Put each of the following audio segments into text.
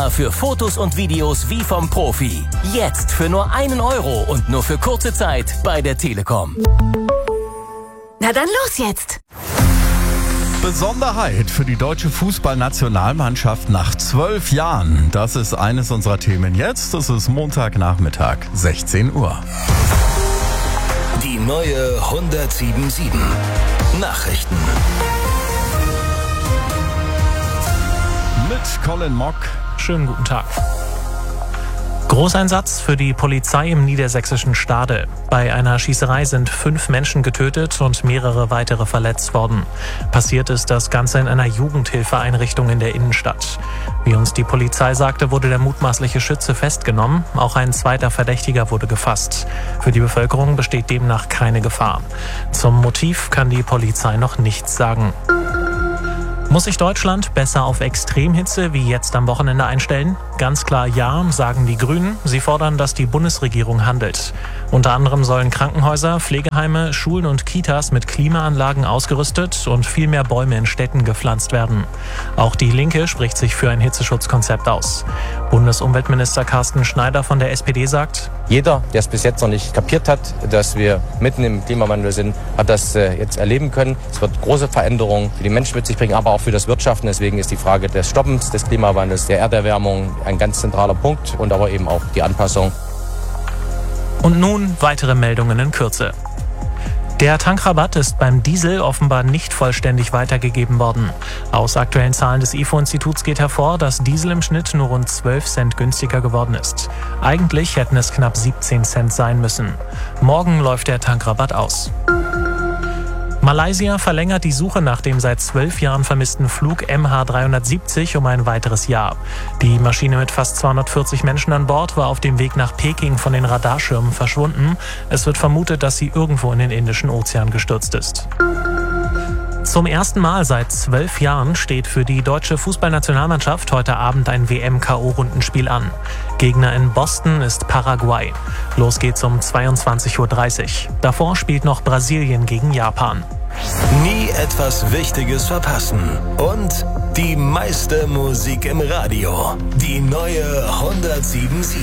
Sogar für Fotos und Videos wie vom Profi. Jetzt für nur 1 Euro und nur für kurze Zeit bei der Telekom. Na dann los jetzt! Besonderheit für die deutsche Fußballnationalmannschaft nach 12 Jahren. Das ist eines unserer Themen jetzt. Das ist Montagnachmittag, 16 Uhr. Die neue 107.7 Nachrichten. Mit Colin Mock. Schönen guten Tag. Großeinsatz für die Polizei im niedersächsischen Stade. Bei einer Schießerei sind 5 Menschen getötet und mehrere weitere verletzt worden. Passiert ist das Ganze in einer Jugendhilfeeinrichtung in der Innenstadt. Wie uns die Polizei sagte, wurde der mutmaßliche Schütze festgenommen. Auch ein zweiter Verdächtiger wurde gefasst. Für die Bevölkerung besteht demnach keine Gefahr. Zum Motiv kann die Polizei noch nichts sagen. Muss sich Deutschland besser auf Extremhitze wie jetzt am Wochenende einstellen? Ganz klar ja, sagen die Grünen. Sie fordern, dass die Bundesregierung handelt. Unter anderem sollen Krankenhäuser, Pflegeheime, Schulen und Kitas mit Klimaanlagen ausgerüstet und viel mehr Bäume in Städten gepflanzt werden. Auch die Linke spricht sich für ein Hitzeschutzkonzept aus. Bundesumweltminister Carsten Schneider von der SPD sagt: Jeder, der es bis jetzt noch nicht kapiert hat, dass wir mitten im Klimawandel sind, hat das jetzt erleben können. Es wird große Veränderungen für die Menschen mit sich bringen, aber auch für das Wirtschaften. Deswegen ist die Frage des Stoppens des Klimawandels, der Erderwärmung ein ganz zentraler Punkt und aber eben auch die Anpassung. Und nun weitere Meldungen in Kürze. Der Tankrabatt ist beim Diesel offenbar nicht vollständig weitergegeben worden. Aus aktuellen Zahlen des IFO-Instituts geht hervor, dass Diesel im Schnitt nur rund 12 Cent günstiger geworden ist. Eigentlich hätten es knapp 17 Cent sein müssen. Morgen läuft der Tankrabatt aus. Malaysia verlängert die Suche nach dem seit 12 Jahren vermissten Flug MH370 um ein weiteres Jahr. Die Maschine mit fast 240 Menschen an Bord war auf dem Weg nach Peking von den Radarschirmen verschwunden. Es wird vermutet, dass sie irgendwo in den Indischen Ozean gestürzt ist. Zum ersten Mal seit 12 Jahren steht für die deutsche Fußballnationalmannschaft heute Abend ein WM-KO-Rundenspiel an. Gegner in Boston ist Paraguay. Los geht's um 22:30 Uhr. Davor spielt noch Brasilien gegen Japan. Nie etwas Wichtiges verpassen. Und die meiste Musik im Radio. Die neue 107.7.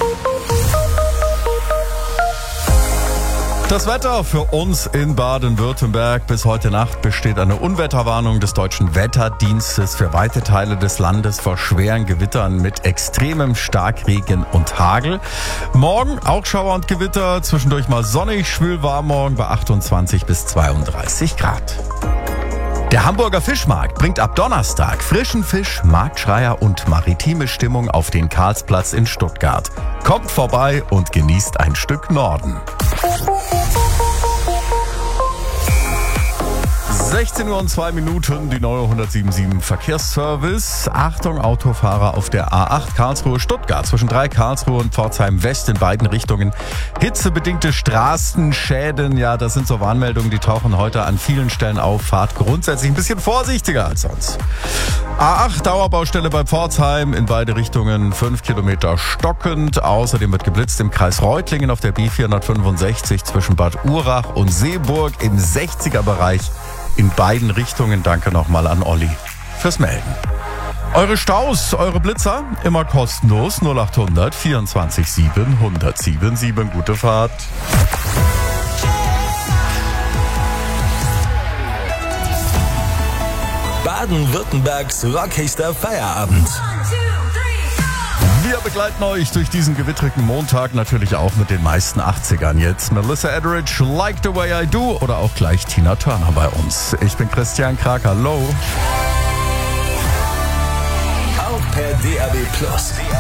Das Wetter für uns in Baden-Württemberg. Bis heute Nacht besteht eine Unwetterwarnung des Deutschen Wetterdienstes für weite Teile des Landes vor schweren Gewittern mit extremem Starkregen und Hagel. Morgen auch Schauer und Gewitter, zwischendurch mal sonnig, schwül warm morgen bei 28 bis 32 Grad. Der Hamburger Fischmarkt bringt ab Donnerstag frischen Fisch, Marktschreier und maritime Stimmung auf den Karlsplatz in Stuttgart. Kommt vorbei und genießt ein Stück Norden. 16 Uhr und 2 Minuten, die neue 107.7 Verkehrsservice. Achtung, Autofahrer auf der A8 Karlsruhe-Stuttgart zwischen 3 Karlsruhe und Pforzheim West in beiden Richtungen. Hitzebedingte Straßenschäden, ja, das sind so Warnmeldungen, die tauchen heute an vielen Stellen auf. Fahrt grundsätzlich ein bisschen vorsichtiger als sonst. A8 Dauerbaustelle bei Pforzheim in beide Richtungen 5 Kilometer stockend. Außerdem wird geblitzt im Kreis Reutlingen auf der B465 zwischen Bad Urach und Seeburg im 60er-Bereich. In beiden Richtungen. Danke nochmal an Olli fürs Melden. Eure Staus, eure Blitzer, immer kostenlos. 0800 24 7 1077. Gute Fahrt. Baden-Württembergs rockigster Feierabend. Wir begleiten euch durch diesen gewittrigen Montag, natürlich auch mit den meisten 80ern. Jetzt Melissa Etheridge, Like the Way I Do oder auch gleich Tina Turner bei uns. Ich bin Christian Krag, hallo. Auch per DAB+.